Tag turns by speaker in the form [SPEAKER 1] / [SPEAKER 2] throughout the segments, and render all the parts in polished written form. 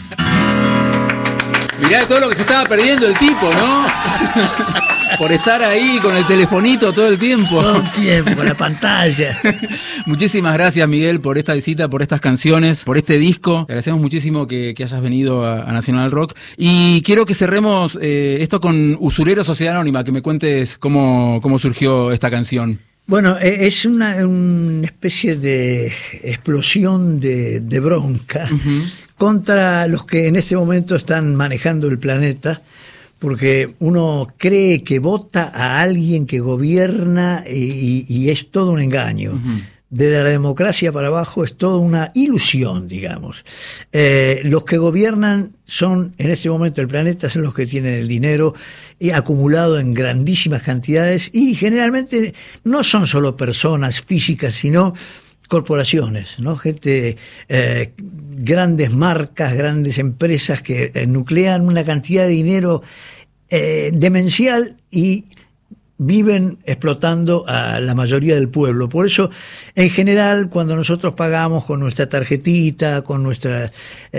[SPEAKER 1] Mirá todo lo que se estaba perdiendo el tipo, ¿no? Por estar ahí con el telefonito todo el tiempo.
[SPEAKER 2] Todo el tiempo, la pantalla.
[SPEAKER 1] Muchísimas gracias, Miguel, por esta visita, por estas canciones, por este disco. Te agradecemos muchísimo que hayas venido a Nacional Rock. Y quiero que cerremos esto con Usurero Sociedad Anónima, que me cuentes cómo surgió esta canción.
[SPEAKER 2] Bueno, es una especie de explosión de bronca contra los que en este momento están manejando el planeta, porque uno cree que vota a alguien que gobierna y es todo un engaño. Desde la democracia para abajo es toda una ilusión, digamos. Los que gobiernan son, en este momento, el planeta, son los que tienen el dinero acumulado en grandísimas cantidades y generalmente no son solo personas físicas, sino corporaciones, ¿no? Gente, grandes marcas, grandes empresas que nuclean una cantidad de dinero demencial y viven explotando a la mayoría del pueblo. Por eso, en general, cuando nosotros pagamos con nuestra tarjetita, con nuestras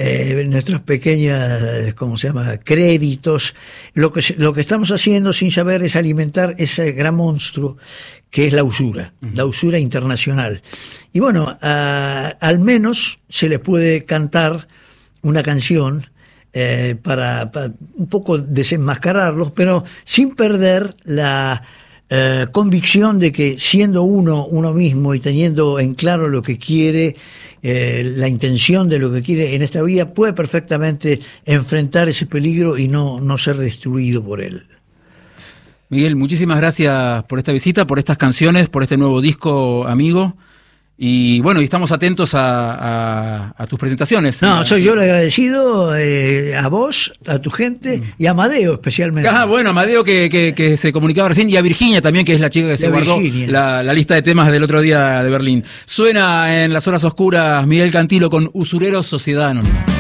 [SPEAKER 2] pequeñas, ¿cómo se llama?, créditos, lo que estamos haciendo sin saber es alimentar ese gran monstruo que es la usura internacional. Y bueno, al menos se le puede cantar una canción para un poco desenmascararlos, la sin perder la convicción de que siendo uno mismo y teniendo en claro lo que quiere, la intención de lo que quiere en esta vida, puede perfectamente enfrentar ese peligro y no ser destruido por él.
[SPEAKER 1] Miguel, muchísimas gracias por esta visita, por estas canciones, por este nuevo disco, amigo. Y bueno, y estamos atentos a tus presentaciones.
[SPEAKER 2] No, soy yo el agradecido, a vos, a tu gente y a Amadeo especialmente.
[SPEAKER 1] Bueno, Amadeo que se comunicaba recién, y a Virginia también, que es la chica que se guardó la lista de temas del otro día de Berlín. Suena en las horas oscuras Miguel Cantilo con Usurero Sociedad Anónima.